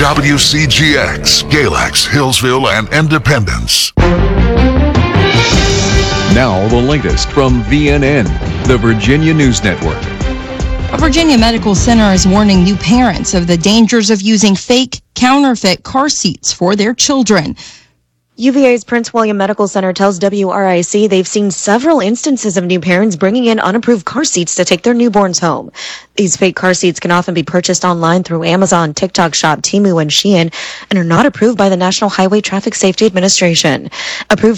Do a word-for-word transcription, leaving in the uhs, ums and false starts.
W C G X, Galax, Hillsville, and Independence. Now the latest from V N N, the Virginia News Network. A Virginia Medical Center is warning new parents of the dangers of using fake, counterfeit car seats for their children. U V A's Prince William Medical Center tells W R I C they've seen several instances of new parents bringing in unapproved car seats to take their newborns home. These fake car seats can often be purchased online through Amazon, TikTok Shop, Temu, and Shein, and are not approved by the National Highway Traffic Safety Administration. Approved